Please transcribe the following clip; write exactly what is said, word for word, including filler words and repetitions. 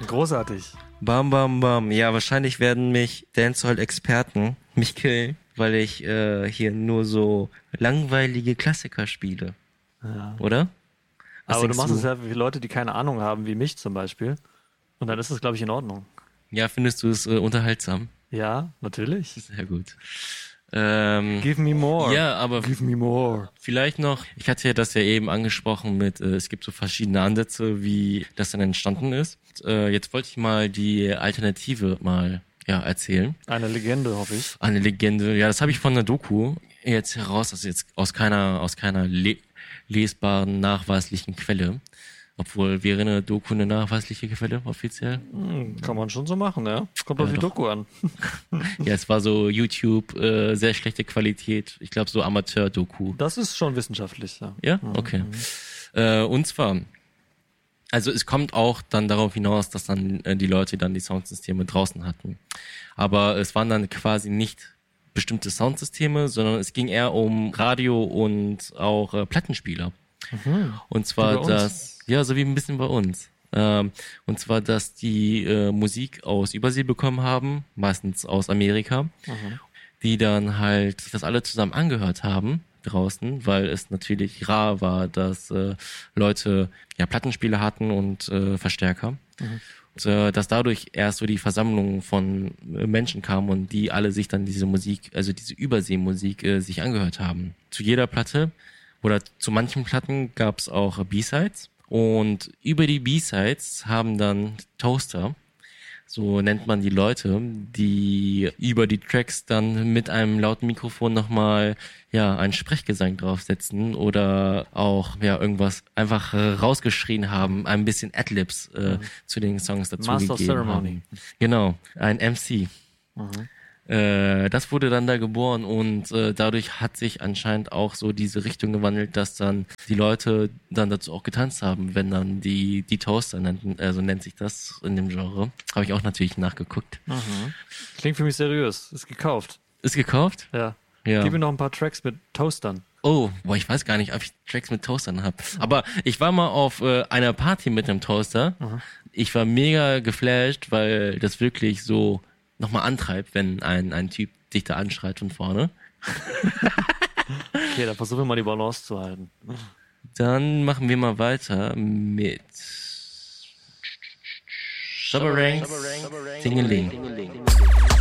großartig. Bam, bam, bam. Ja, wahrscheinlich werden mich Dancehall-Experten mich killen, weil ich äh, hier nur so langweilige Klassiker spiele. Ja. Oder? Was Aber du denkst machst es ja für Leute, die keine Ahnung haben, wie mich zum Beispiel. Und dann ist es, glaube ich, in Ordnung. Ja, findest du es äh, unterhaltsam? Ja, natürlich. Sehr gut. Ähm, Give me more. Ja, aber Give me more. vielleicht noch, ich hatte ja das ja eben angesprochen mit, äh, es gibt so verschiedene Ansätze, wie das dann entstanden ist. Äh, jetzt wollte ich mal die Alternative mal ja erzählen. Eine Legende, hoffe ich. Eine Legende, ja, das habe ich von einer Doku jetzt heraus, also jetzt aus keiner aus keiner le- lesbaren, nachweislichen Quelle. Obwohl, wäre eine Doku eine nachweisliche Quelle offiziell? Hm, kann man schon so machen, ja. Kommt auf Ja, die doch. Doku an. Ja, es war so YouTube, äh, sehr schlechte Qualität. Ich glaube so Amateur-Doku. Das ist schon wissenschaftlich, ja. Ja? Okay. Äh, und zwar, also es kommt auch dann darauf hinaus, dass dann äh, die Leute dann die Soundsysteme draußen hatten. Aber es waren dann quasi nicht bestimmte Soundsysteme, sondern es ging eher um Radio und auch äh, Plattenspieler. Und Wie zwar bei uns? das, ja, so wie ein bisschen bei uns. Ähm, und zwar, dass die äh, Musik aus Übersee bekommen haben, meistens aus Amerika, die dann halt sich das alle zusammen angehört haben draußen, weil es natürlich rar war, dass äh, Leute ja Plattenspieler hatten und äh, Verstärker. Und, äh, dass dadurch erst so die Versammlung von äh, Menschen kam und die alle sich dann diese Musik, also diese Überseemusik äh, sich angehört haben. Zu jeder Platte oder zu manchen Platten gab es auch B-Sides und über die B-Sides haben dann Toaster, so nennt man die Leute, die über die Tracks dann mit einem lauten Mikrofon nochmal ja einen Sprechgesang draufsetzen oder auch ja irgendwas einfach äh, rausgeschrien haben, ein bisschen Adlibs äh, mhm. zu den Songs dazu Master of gegeben Ceremony. haben. Genau, ein M C. Mhm. Äh, das wurde dann da geboren und äh, dadurch hat sich anscheinend auch so diese Richtung gewandelt, dass dann die Leute dann dazu auch getanzt haben, wenn dann die die Toaster nennt, also nennt sich das in dem Genre. Habe ich auch natürlich nachgeguckt. Mhm. Klingt für mich seriös. Ist gekauft. Ist gekauft? Ja. Ja. Gib mir noch ein paar Tracks mit Toastern. Oh, boah, ich weiß gar nicht, ob ich Tracks mit Toastern habe. Aber ich war mal auf äh, einer Party mit einem Toaster. Mhm. Ich war mega geflasht, weil das wirklich so nochmal antreibt, wenn ein, ein Typ dich da anschreit von vorne. Okay, dann versuchen wir mal die Balance zu halten. Dann machen wir mal weiter mit Shabbarang, Dingeling.